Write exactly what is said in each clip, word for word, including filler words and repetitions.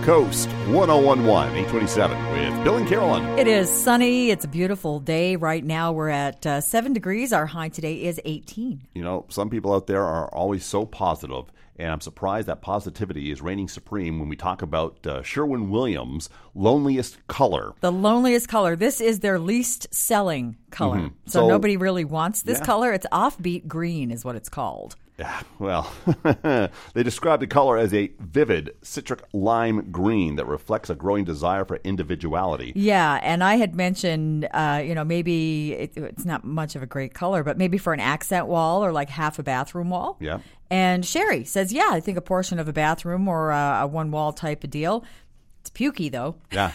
Coast one oh one one, eight twenty-seven with Bill and Carolyn. It is sunny. It's a beautiful day. Right now we're at uh, seven degrees. Our high today is eighteen. You know, some people out there are always so positive, and I'm surprised that positivity is reigning supreme when we talk about uh, Sherwin-Williams' Loneliest Color. The loneliest color. This is their least selling color. Mm-hmm. So, So- nobody really wants this Yeah. color. It's offbeat green is what it's called. Yeah, well, they describe the color as a vivid citric lime green that reflects a growing desire for individuality. Yeah, and I had mentioned, uh, you know, maybe it, it's not much of a great color, but maybe for an accent wall or like half a bathroom wall. Yeah. And Sherry says, yeah, I think a portion of a bathroom or a, a one wall type of deal. It's pukey, though. Yeah.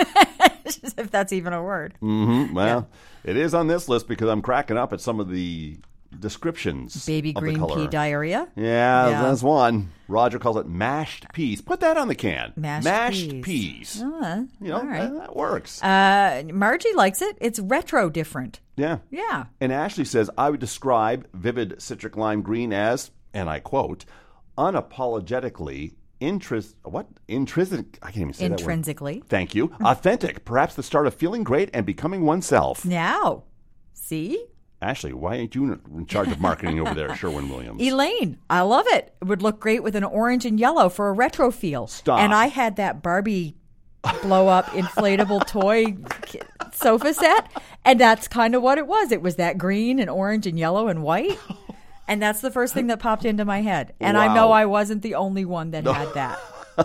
If that's even a word. Mm-hmm. Well, it is on this list because I'm cracking up at some of the descriptions Baby of the green color. pea diarrhea. Yeah, Yeah. that's one. Roger calls it mashed peas. Put that on the can. Mashed peas. peas. Uh, You know, all right. that, that works. Uh, Margie likes it. It's retro different. yeah. Yeah. And Ashley says, I would describe vivid citric lime green as, and I quote, unapologetically intris what intrinsic I can't even say that word. Intrinsically. Thank you. Authentic, perhaps the start of feeling great and becoming oneself. Now, see? Ashley, why ain't you in charge of marketing over there at Sherwin-Williams? Elaine, I love it. It would look great with an orange and yellow for a retro feel. Stop. And I had that Barbie blow up inflatable toy sofa set, and that's kind of what it was. It was that green and orange and yellow and white. And that's the first thing that popped into my head. And I know Wow. I wasn't the only one that had that.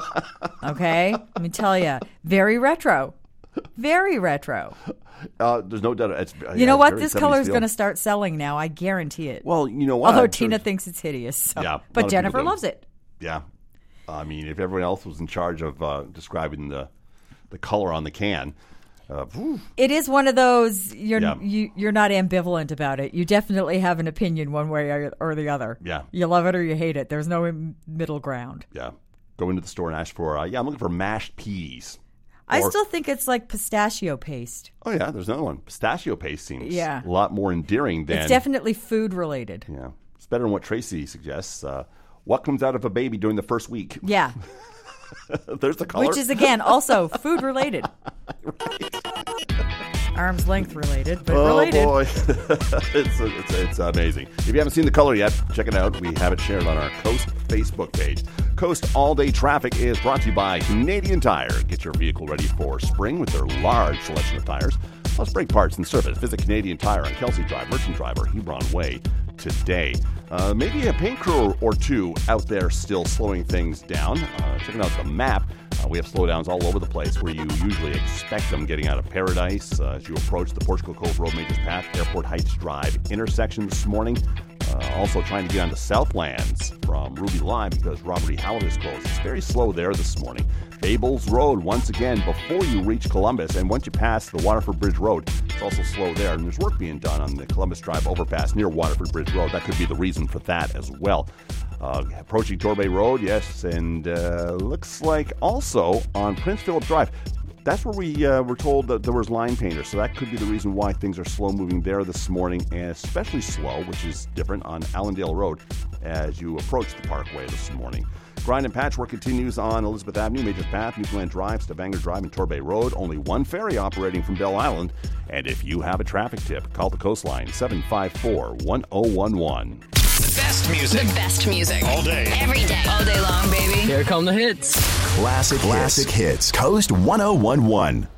Okay? Let me tell you. Very retro. Very retro. Uh, there's no doubt. It's, uh, You yeah, know it's what? very This seventies color is feel. going to start selling now. I guarantee it. Well, you know what? Although I'm Tina sure- thinks it's hideous. So. Yeah, a lot But of Jennifer people do. loves it. Yeah. I mean, if everyone else was in charge of uh, describing the the color on the can, uh, whew, It is one of those you're Yeah. you, you're not ambivalent about it. You definitely have an opinion one way or, or the other. Yeah. You love it or you hate it. There's no in- middle ground. yeah, go into the store and ask for, uh, yeah, I'm looking for mashed peas. I Or- still think it's like pistachio paste. Oh, yeah, there's another one. Pistachio paste seems Yeah. a lot more endearing than. It's definitely food related. Yeah, it's better than what Tracy suggests. Uh, what comes out of a baby during the first week? Yeah. There's the color. Which is, again, also food related. Arm's length related, but Oh, related. boy. it's, it's, it's amazing. If you haven't seen the color yet, check it out. We have it shared on our Coast Facebook page. Coast All Day Traffic is brought to you by Canadian Tire. Get your vehicle ready for spring with their large selection of tires, plus brake parts and service. Visit Canadian Tire on Kelsey Drive, Merchant Drive, or Hebron Way today. Uh, maybe a paint crew or two out there still slowing things down. Uh, checking out the map. Uh, we have slowdowns all over the place where you usually expect them getting out of Paradise uh, as you approach the Portugal Cove Road Majors Path, Airport Heights Drive intersection this morning. Uh, also trying to get onto Southlands from Ruby Lime because Robert E. Howard is closed. It's very slow there this morning. Fables Road, once again, before you reach Columbus, and once you pass the Waterford Bridge Road, it's also slow there, and there's work being done on the Columbus Drive overpass near Waterford Bridge Road. That could be the reason for that as well. Uh, approaching Torbay Road, yes, and uh, looks like also on Prince Philip Drive. That's where we uh, were told that there was line painters, so that could be the reason why things are slow moving there this morning, and especially slow, which is different, on Allendale Road as you approach the Parkway this morning. Grind and patchwork continues on Elizabeth Avenue, Majors Path, Newfoundland Drive, Stavanger Drive, and Torbay Road. Only one ferry operating from Bell Island. And if you have a traffic tip, call the Coastline, seven five four, one oh one one. The best music. The best music. All day. Every day. All day long, baby. Here come the hits. Classic, classic hits. Coast one oh one one.